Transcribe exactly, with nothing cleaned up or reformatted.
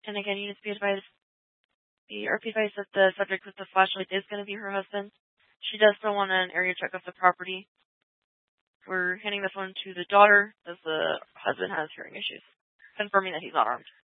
And again, you need to be advised, be, or be advised that the subject with the flashlight is going to be her husband. She does still want an area check of the property. We're handing this one to the daughter, as the husband has hearing issues, confirming that he's not armed.